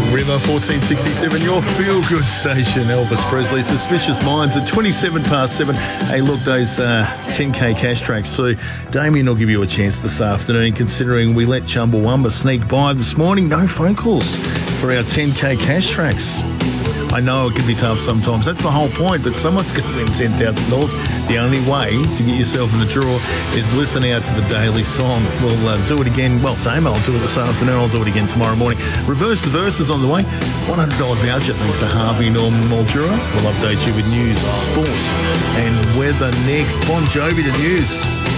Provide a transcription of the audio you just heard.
River 1467, your feel-good station. Elvis Presley, Suspicious Minds at 27 past 7. Hey, look, those 10K cash tracks too. Damien will give you a chance this afternoon, considering we let Chumbawamba sneak by this morning. No phone calls for our 10K cash tracks. I know it can be tough sometimes. That's the whole point, but someone's going to win $10,000. The only way to get yourself in the draw is listen out for the daily song. We'll do it again. Well, Damo will do it this afternoon. I'll do it again tomorrow morning. Reverse the Verse is on the way. $100 voucher thanks to Harvey Norman Mildura. We'll update you with news, sport, and weather next. Bon Jovi, the news.